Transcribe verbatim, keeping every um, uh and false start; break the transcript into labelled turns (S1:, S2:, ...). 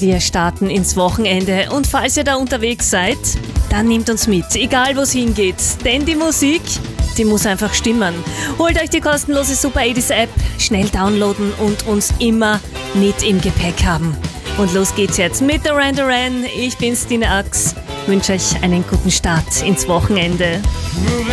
S1: Wir starten ins Wochenende und falls ihr da unterwegs seid, dann nehmt uns mit, egal wo es hingeht, denn die Musik, die muss einfach stimmen. Holt euch die kostenlose Super achtziger App, schnell downloaden und uns immer mit im Gepäck haben. Und los geht's jetzt mit Duran Duran. Ich bin's, Tina Ax. Wünsche euch einen guten Start ins Wochenende.